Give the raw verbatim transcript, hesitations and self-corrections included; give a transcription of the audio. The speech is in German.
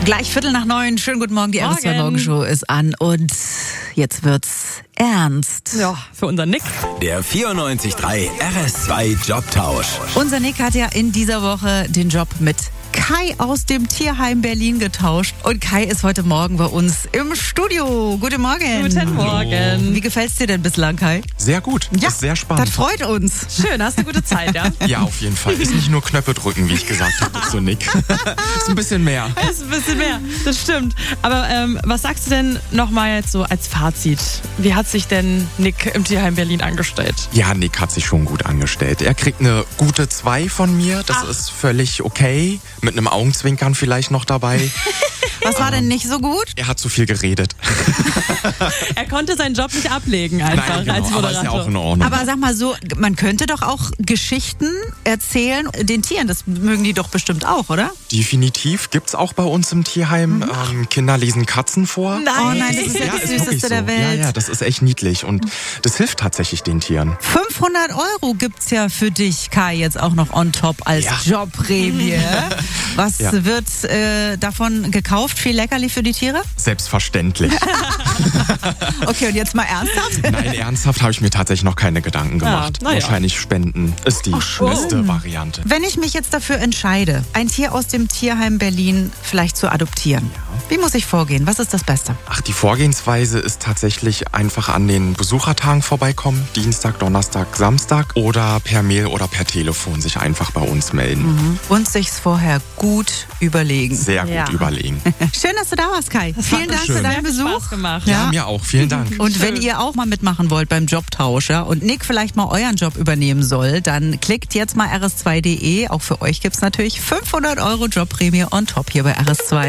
Gleich Viertel nach neun. Schönen guten Morgen. Die R S zwei Morgenshow ist an und jetzt wird's ernst. Ja, für unseren Nick. Der vierundneunzig Komma drei R S zwei Jobtausch. Unser Nick hat ja in dieser Woche den Job mit Kai aus dem Tierheim Berlin getauscht. Und Kai ist heute Morgen bei uns im Studio. Guten Morgen. Guten Morgen. Wie gefällt's dir denn bislang, Kai? Sehr gut. Ja, ist sehr spannend. Das freut uns. Schön, hast du gute Zeit, ja? Ja, auf jeden Fall. Ist nicht nur Knöpfe drücken, wie ich gesagt habe, zu Nick. Ist ein bisschen mehr. Ist ein bisschen mehr, das stimmt. Aber ähm, was sagst du denn nochmal jetzt so als Fazit? Wie hat sich denn Nick im Tierheim Berlin angestellt? Ja, Nick hat sich schon gut angestellt. Er kriegt eine gute zwei von mir. Das Ach. ist völlig okay. Mit einem Augenzwinkern vielleicht noch dabei. Was war denn nicht so gut? Er hat zu viel geredet. Er konnte seinen Job nicht ablegen einfach Nein, genau, als aber ist ja Moderator. auch in Ordnung. Aber sag mal so, man könnte doch auch Geschichten erzählen den Tieren. Das mögen die doch bestimmt auch, oder? Definitiv gibt's auch bei uns im Tierheim. Ähm, Kinder lesen Katzen vor. Nein, oh nein, das ist ja, Ja, das ist Süßeste wirklich so. der Welt. Ja, ja, das ist echt niedlich und das hilft tatsächlich den Tieren. fünfhundert Euro gibt's ja für dich, Kai, jetzt auch noch on top als Ja. Jobprämie. Was Ja. wird äh, davon gekauft? Viel Leckerli für die Tiere? Selbstverständlich. Okay, und jetzt mal ernsthaft? Nein, ernsthaft habe ich mir tatsächlich noch keine Gedanken gemacht. na ja. Wahrscheinlich Spenden ist die beste Variante. Wenn ich mich jetzt dafür entscheide, ein Tier aus dem Tierheim Berlin vielleicht zu adoptieren, wie muss ich vorgehen? Was ist das Beste? Ach, die Vorgehensweise ist tatsächlich einfach an den Besuchertagen vorbeikommen. Dienstag, Donnerstag, Samstag. Oder per Mail oder per Telefon sich einfach bei uns melden. Und sich's vorher gut überlegen. Sehr gut Ja. überlegen. Schön, dass du da warst, Kai. Vielen Dank schön. für deinen Hat Besuch. Spaß gemacht. Ja, mir auch. Vielen Dank. Und wenn ihr auch mal mitmachen wollt beim Jobtausch, ja, und Nick vielleicht mal euren Job übernehmen soll, dann klickt jetzt mal r s zwei punkt d e. Auch für euch gibt's natürlich fünfhundert Euro Jobprämie on top hier bei R S zwei.